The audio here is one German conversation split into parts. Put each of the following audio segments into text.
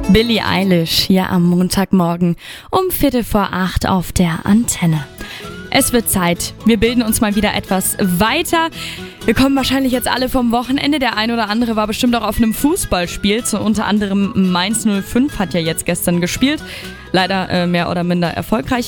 Billie Eilish hier am Montagmorgen um 7:45 auf der Antenne. Es wird Zeit. Wir bilden uns mal wieder etwas weiter. Wir kommen wahrscheinlich jetzt alle vom Wochenende. Der ein oder andere war bestimmt auch auf einem Fußballspiel. So unter anderem Mainz 05 hat ja jetzt gestern gespielt. Leider mehr oder minder erfolgreich.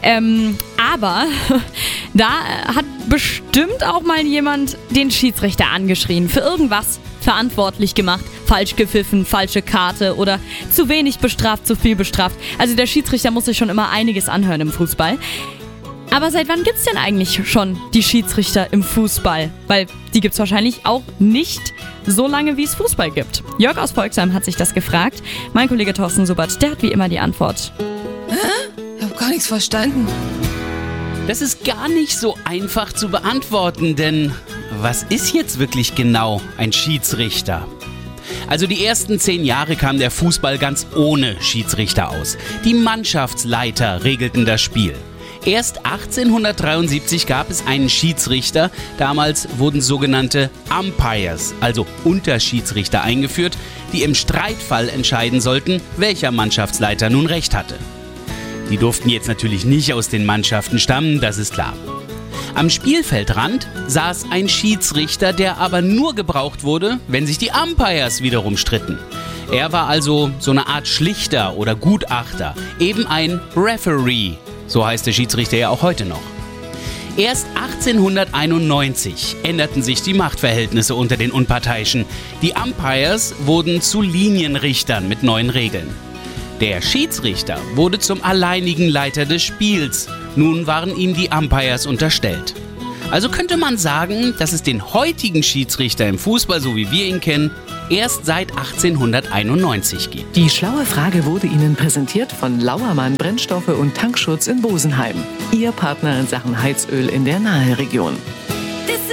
Aber da hat bestimmt auch mal jemand den Schiedsrichter angeschrien. Für irgendwas verantwortlich gemacht. Falsch gepfiffen, falsche Karte oder zu wenig bestraft, zu viel bestraft. Also der Schiedsrichter muss sich schon immer einiges anhören im Fußball. Aber seit wann gibt's denn eigentlich schon die Schiedsrichter im Fußball? Weil die gibt's wahrscheinlich auch nicht so lange, wie es Fußball gibt. Jörg aus Volksheim hat sich das gefragt. Mein Kollege Thorsten Subert, der hat wie immer die Antwort. Ich hab gar nichts verstanden. Das ist gar nicht so einfach zu beantworten, denn was ist jetzt wirklich genau ein Schiedsrichter? Also die ersten 10 Jahre kam der Fußball ganz ohne Schiedsrichter aus. Die Mannschaftsleiter regelten das Spiel. Erst 1873 gab es einen Schiedsrichter. Damals wurden sogenannte Umpires, also Unterschiedsrichter, eingeführt, die im Streitfall entscheiden sollten, welcher Mannschaftsleiter nun recht hatte. Die durften jetzt natürlich nicht aus den Mannschaften stammen, das ist klar. Am Spielfeldrand saß ein Schiedsrichter, der aber nur gebraucht wurde, wenn sich die Umpires wiederum stritten. Er war also so eine Art Schlichter oder Gutachter, eben ein Referee. So heißt der Schiedsrichter ja auch heute noch. Erst 1891 änderten sich die Machtverhältnisse unter den Unparteiischen. Die Umpires wurden zu Linienrichtern mit neuen Regeln. Der Schiedsrichter wurde zum alleinigen Leiter des Spiels. Nun waren ihm die Umpires unterstellt. Also könnte man sagen, dass es den heutigen Schiedsrichter im Fußball, so wie wir ihn kennen, erst seit 1891 gibt. Die schlaue Frage wurde Ihnen präsentiert von Lauermann Brennstoffe und Tankschutz in Bosenheim. Ihr Partner in Sachen Heizöl in der Naheregion.